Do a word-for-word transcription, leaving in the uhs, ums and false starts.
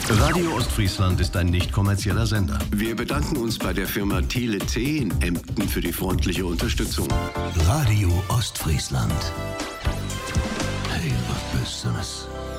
Radio Ostfriesland ist ein nicht kommerzieller Sender. Wir bedanken uns bei der Firma Tele C in Emden für die freundliche Unterstützung. Radio Ostfriesland. Hey, was bist du das?